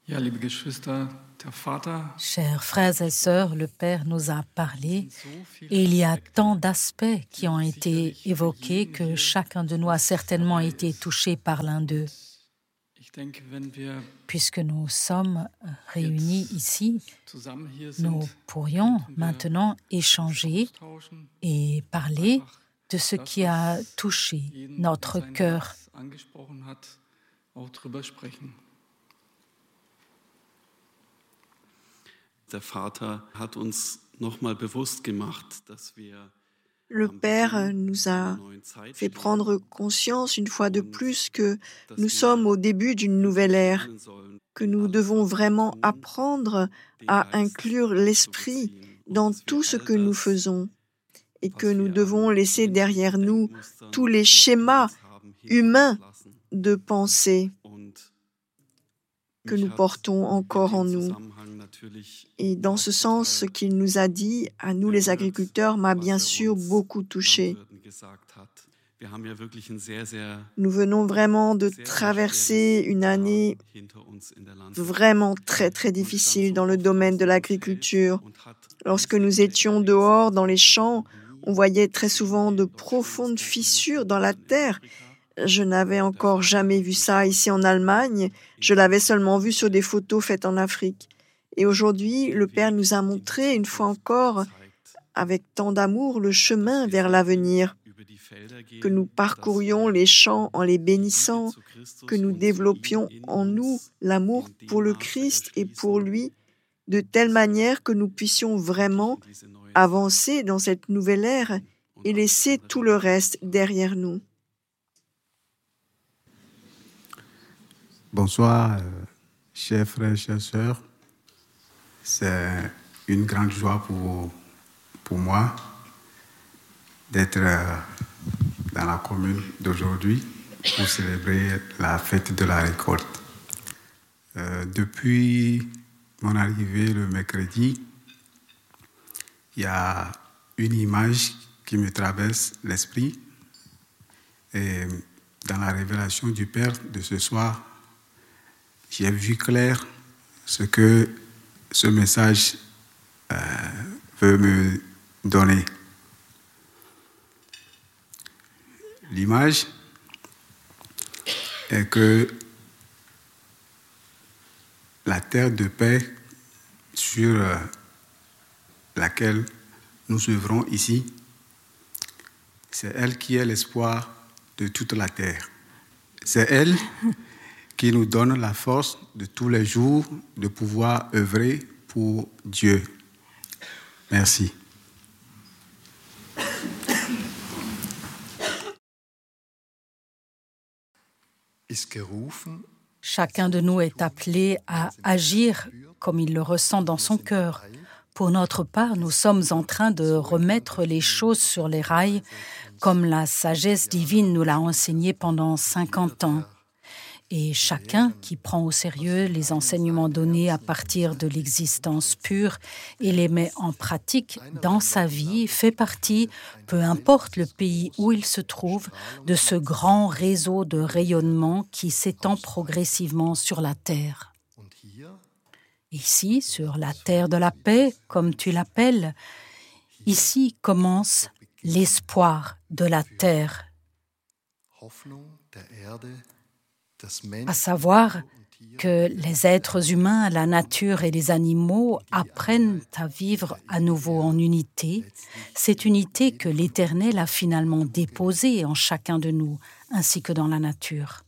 Ja, liebe Geschwister, der Vater Chers frères et sœurs, le Père nous a parlé so viele et il y a tant Aspekte, d'aspects qui ont été évoqués que chacun de nous a certainement été touché par l'un d'eux. Ich denke, wenn wir Puisque nous sommes réunis ici, zusammen hier nous sind, pourrions könnten wir maintenant uns échanger austauschen, et parler einfach de ce das, qui a was touché jeden in notre sein cœur. Herz angesprochen hat, auch drüber sprechen. Der Vater hat uns nochmal bewusst gemacht, dass wir Le Père nous a fait prendre conscience une fois de plus que nous sommes au début d'une nouvelle ère, que nous devons vraiment apprendre à inclure l'esprit dans tout ce que nous faisons et que nous devons laisser derrière nous tous les schémas humains de pensée que nous portons encore en nous. Et dans ce sens, ce qu'il nous a dit, à nous les agriculteurs, m'a bien sûr beaucoup touché. Nous venons vraiment de traverser une année vraiment très très difficile dans le domaine de l'agriculture. Lorsque nous étions dehors dans les champs, on voyait très souvent de profondes fissures dans la terre. Je n'avais encore jamais vu ça ici en Allemagne, je l'avais seulement vu sur des photos faites en Afrique. Et aujourd'hui, le Père nous a montré une fois encore, avec tant d'amour, le chemin vers l'avenir, que nous parcourions les champs en les bénissant, que nous développions en nous l'amour pour le Christ et pour lui, de telle manière que nous puissions vraiment avancer dans cette nouvelle ère et laisser tout le reste derrière nous. Bonsoir, chers frères, chères sœurs. C'est une grande joie pour moi d'être dans la commune d'aujourd'hui pour célébrer la fête de la récolte. Depuis mon arrivée le mercredi, il y a une image qui me traverse l'esprit. Et dans la révélation du Père de ce soir, j'ai vu clair ce que ce message veut me donner. L'image est que la terre de paix sur laquelle nous œuvrons ici, c'est elle qui est l'espoir de toute la terre. C'est elle qui nous donne la force de tous les jours de pouvoir œuvrer pour Dieu. Merci. Chacun de nous est appelé à agir comme il le ressent dans son cœur. Pour notre part, nous sommes en train de remettre les choses sur les rails comme la sagesse divine nous l'a enseigné pendant 50 ans. Et chacun qui prend au sérieux les enseignements donnés à partir de l'existence pure et les met en pratique dans sa vie fait partie, peu importe le pays où il se trouve, de ce grand réseau de rayonnement qui s'étend progressivement sur la terre. Ici, sur la terre de la paix, comme tu l'appelles, ici commence l'espoir de la terre. À savoir que les êtres humains, la nature et les animaux apprennent à vivre à nouveau en unité, cette unité que l'Éternel a finalement déposée en chacun de nous, ainsi que dans la nature.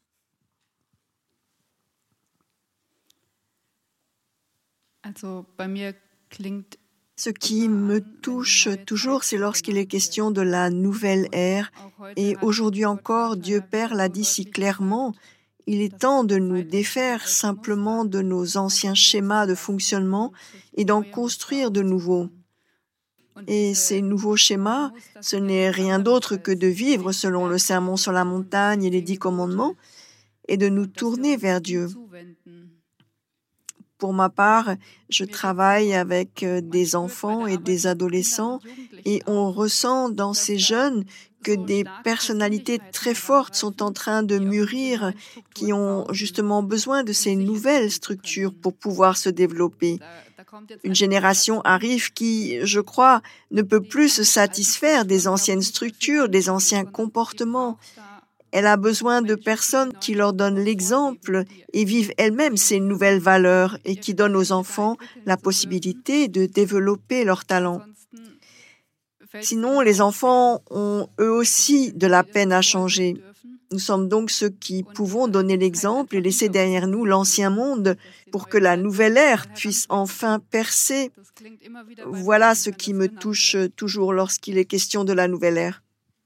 Ce qui me touche toujours, c'est lorsqu'il est question de la nouvelle ère. Et aujourd'hui encore, Dieu Père l'a dit si clairement, il est temps de nous défaire simplement de nos anciens schémas de fonctionnement et d'en construire de nouveaux. Et ces nouveaux schémas, ce n'est rien d'autre que de vivre selon le sermon sur la montagne et les 10 commandements et de nous tourner vers Dieu. Pour ma part, je travaille avec des enfants et des adolescents et on ressent dans ces jeunes que des personnalités très fortes sont en train de mûrir, qui ont justement besoin de ces nouvelles structures pour pouvoir se développer. Une génération arrive qui, je crois, ne peut plus se satisfaire des anciennes structures, des anciens comportements. Elle a besoin de personnes qui leur donnent l'exemple et vivent elles-mêmes ces nouvelles valeurs et qui donnent aux enfants la possibilité de développer leurs talents. Sinon, les enfants ont eux aussi de la peine à changer. Nous sommes donc ceux qui pouvons donner l'exemple et laisser derrière nous l'ancien monde pour que la nouvelle ère puisse enfin percer. Voilà ce qui me touche toujours lorsqu'il est question de la nouvelle ère.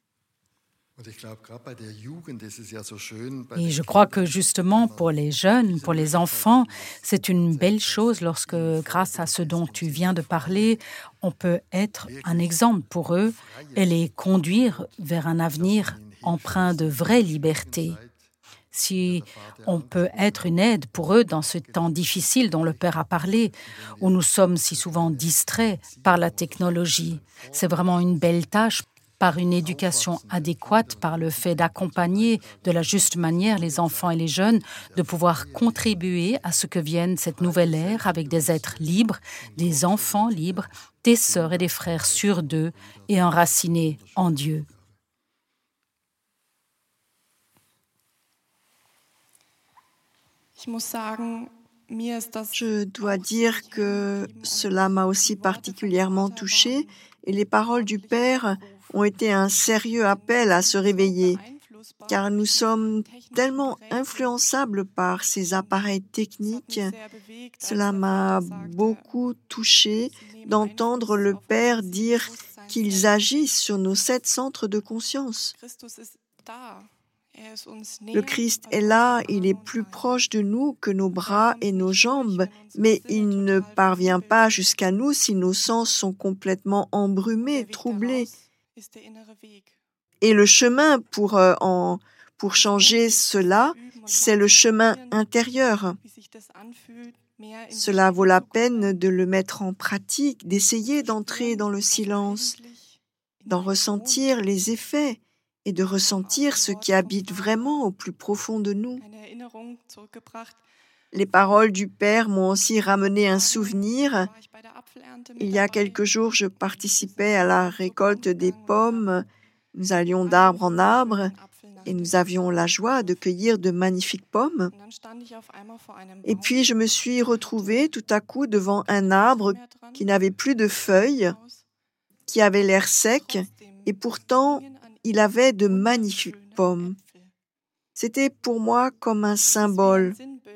Et je crois que justement pour les jeunes, pour les enfants, c'est une belle chose lorsque, grâce à ce dont tu viens de parler, on peut être un exemple pour eux et les conduire vers un avenir empreint de vraie liberté. Si on peut être une aide pour eux dans ce temps difficile dont le Père a parlé, où nous sommes si souvent distraits par la technologie, c'est vraiment une belle tâche. Par une éducation adéquate, par le fait d'accompagner de la juste manière les enfants et les jeunes, de pouvoir contribuer à ce que vienne cette nouvelle ère avec des êtres libres, des enfants libres, des sœurs et des frères sûrs d'eux et enracinés en Dieu. Je dois dire que cela m'a aussi particulièrement touchée et les paroles du Père ont été un sérieux appel à se réveiller, car nous sommes tellement influençables par ces appareils techniques. Cela m'a beaucoup touchée d'entendre le Père dire qu'ils agissent sur nos 7 centres de conscience. Le Christ est là, il est plus proche de nous que nos bras et nos jambes, mais il ne parvient pas jusqu'à nous si nos sens sont complètement embrumés, troublés. Et le chemin pour changer cela, c'est le chemin intérieur. Cela vaut la peine de le mettre en pratique, d'essayer d'entrer dans le silence, d'en ressentir les effets et de ressentir ce qui habite vraiment au plus profond de nous. Les paroles du Père m'ont aussi ramené un souvenir. Il y a quelques jours, je participais à la récolte des pommes. Nous allions d'arbre en arbre et nous avions la joie de cueillir de magnifiques pommes. Et puis, je me suis retrouvée tout à coup devant un arbre qui n'avait plus de feuilles, qui avait l'air sec, et pourtant, il avait de magnifiques pommes. C'était pour moi comme un symbole.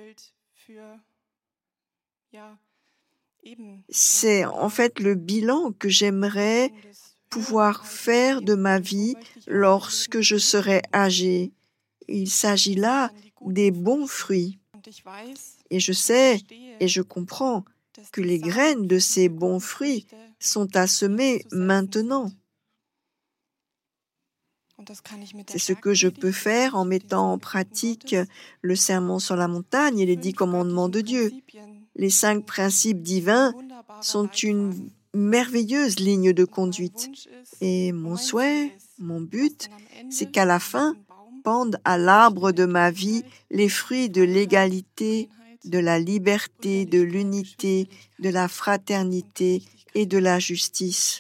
C'est en fait le bilan que j'aimerais pouvoir faire de ma vie lorsque je serai âgée. Il s'agit là des bons fruits. Et je sais et je comprends que les graines de ces bons fruits sont à semer maintenant. C'est ce que je peux faire en mettant en pratique le sermon sur la montagne et les 10 commandements de Dieu. Les 5 principes divins sont une merveilleuse ligne de conduite. Et mon souhait, mon but, c'est qu'à la fin, pendent à l'arbre de ma vie les fruits de l'égalité, de la liberté, de l'unité, de la fraternité et de la justice.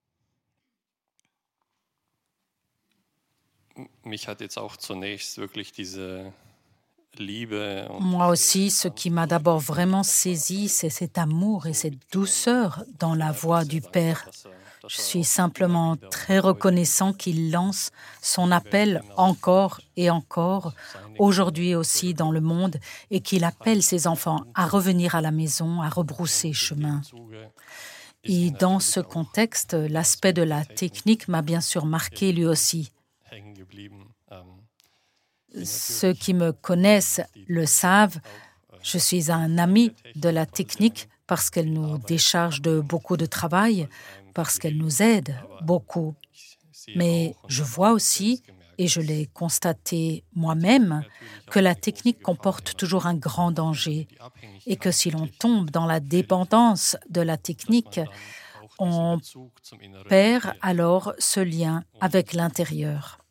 Moi aussi, ce qui m'a d'abord vraiment saisi, c'est cet amour et cette douceur dans la voix du Père. Je suis simplement très reconnaissant qu'il lance son appel encore et encore, aujourd'hui aussi dans le monde, et qu'il appelle ses enfants à revenir à la maison, à rebrousser chemin. Et dans ce contexte, l'aspect de la technique m'a bien sûr marqué lui aussi. Ceux qui me connaissent le savent, je suis un ami de la technique parce qu'elle nous décharge de beaucoup de travail, parce qu'elle nous aide beaucoup. Mais je vois aussi et je l'ai constaté moi-même, que la technique comporte toujours un grand danger et que si l'on tombe dans la dépendance de la technique, on perd alors ce lien avec l'intérieur.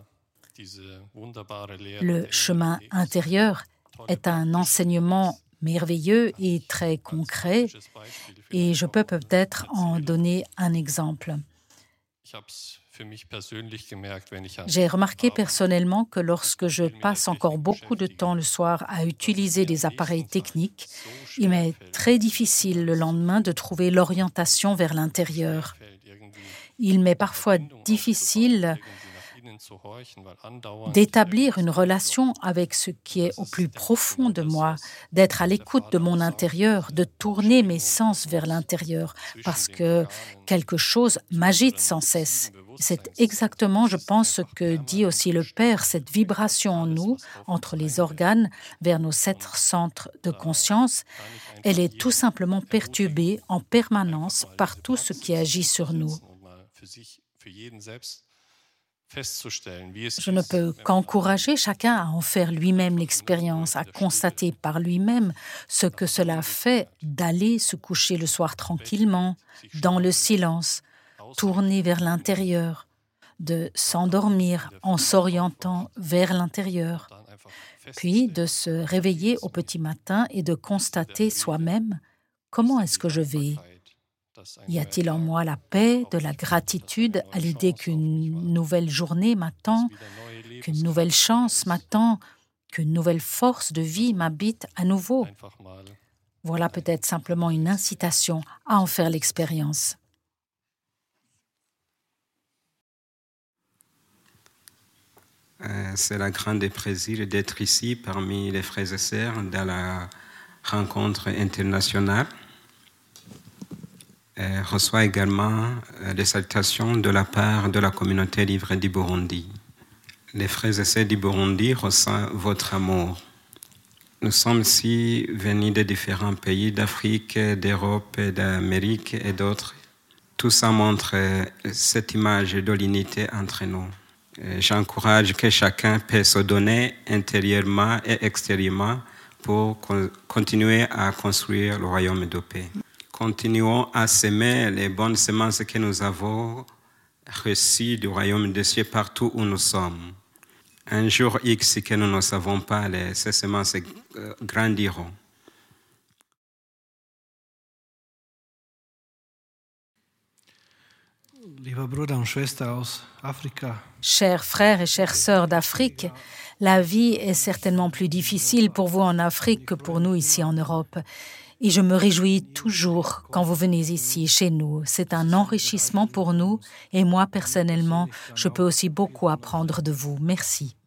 Le chemin intérieur est un enseignement merveilleux et très concret et je peux peut-être en donner un exemple. J'ai remarqué personnellement que lorsque je passe encore beaucoup de temps le soir à utiliser des appareils techniques, il m'est très difficile le lendemain de trouver l'orientation vers l'intérieur. Il m'est parfois difficile d'établir une relation avec ce qui est au plus profond de moi, d'être à l'écoute de mon intérieur, de tourner mes sens vers l'intérieur, parce que quelque chose m'agite sans cesse. C'est exactement, je pense, ce que dit aussi le Père, cette vibration en nous, entre les organes, vers nos 7 centres de conscience. Elle est tout simplement perturbée en permanence par tout ce qui agit sur nous. Je ne peux qu'encourager chacun à en faire lui-même l'expérience, à constater par lui-même ce que cela fait d'aller se coucher le soir tranquillement, dans le silence, tourner vers l'intérieur, de s'endormir en s'orientant vers l'intérieur, puis de se réveiller au petit matin et de constater soi-même comment est-ce que je vais. Y a-t-il en moi la paix, de la gratitude à l'idée qu'une nouvelle journée m'attend, qu'une nouvelle chance m'attend, qu'une nouvelle force de vie m'habite à nouveau? Voilà peut-être simplement une incitation à en faire l'expérience. C'est un grand plaisir d'être ici parmi les frères et sœurs dans la rencontre internationale. Reçoit également des salutations de la part de la communauté libre du Burundi. Les frères et sœurs du Burundi ressentent votre amour. Nous sommes ici venus de différents pays d'Afrique, d'Europe, d'Amérique et d'autres. Tout ça montre cette image de l'unité entre nous. J'encourage que chacun puisse se donner intérieurement et extérieurement pour continuer à construire le royaume de paix. Continuons à semer les bonnes semences que nous avons reçues du royaume des cieux partout où nous sommes. Un jour X que nous ne savons pas, ces semences grandiront. Chers frères et chères sœurs d'Afrique, la vie est certainement plus difficile pour vous en Afrique que pour nous ici en Europe. Et je me réjouis toujours quand vous venez ici, chez nous. C'est un enrichissement pour nous et moi, personnellement, je peux aussi beaucoup apprendre de vous. Merci.